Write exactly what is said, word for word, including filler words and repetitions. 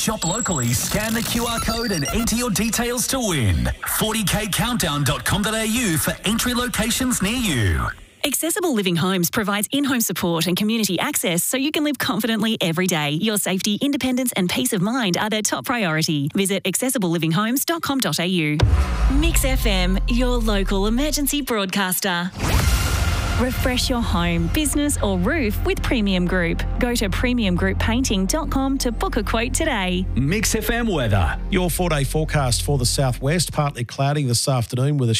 Shop locally, scan the Q R code and enter your details to win. forty k countdown dot com dot a u for entry locations near you. Accessible Living Homes provides in-home support and community access so you can live confidently every day. Your safety, independence and peace of mind are their top priority. Visit accessible living homes dot com dot a u. Mix F M, your local emergency broadcaster. Refresh your home, business or roof with Premium Group. Go to premium group painting dot com to book a quote today. Mix F M weather. Your four-day forecast for the southwest, partly cloudy this afternoon with a